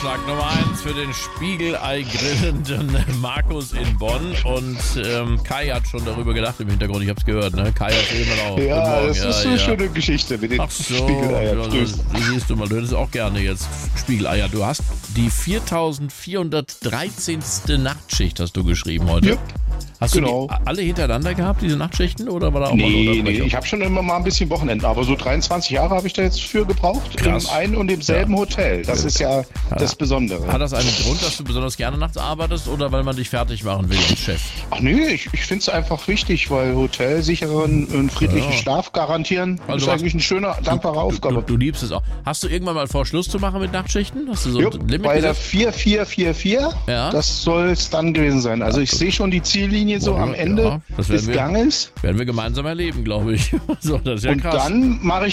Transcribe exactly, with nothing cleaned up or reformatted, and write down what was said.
Aufschlag Nummer eins für den Spiegelei-grillenden Markus in Bonn. Und ähm, Kai hat schon darüber gedacht im Hintergrund, ich hab's gehört, ne? Kai aus Ebenau. Ja, das ja, ist eine ja. schöne Geschichte mit den Ach so, Spiegeleiern. ja, das, das siehst du mal, du hättest auch gerne jetzt Spiegeleier. Du hast die viertausendvierhundertdreizehn. Nachtschicht, hast du geschrieben heute. Ja. Hast Genau. du die alle hintereinander gehabt, diese Nachtschichten? Oder war da auch mal Nee, eine nee, Unterbrechung? ich habe schon immer mal ein bisschen Wochenenden, aber so dreiundzwanzig Jahre habe ich da jetzt für gebraucht. Krass. Im einen und demselben Ja. Hotel. Das ist ja das Besondere. Hat das einen Grund, dass du besonders gerne nachts arbeitest oder weil man dich fertig machen will als Chef? Ach nee, ich, ich finde es einfach wichtig, weil Hotel sicheren einen friedlichen Ja. Schlaf garantieren, Also ist eigentlich eine schöne, dankbare Du, Aufgabe. du liebst es auch. Hast du irgendwann mal vor, Schluss zu machen mit Nachtschichten? Hast du so Jupp, ein Limit bei der gesetzt? vier vier vier vier, Ja. das soll es dann gewesen sein. Also ich sehe schon die Ziellinie so Ja, am Ende ja, das werden des wir- Ganges. Werden wir gemeinsam erleben, glaube ich. So, das ist ja Und krass. dann mache ich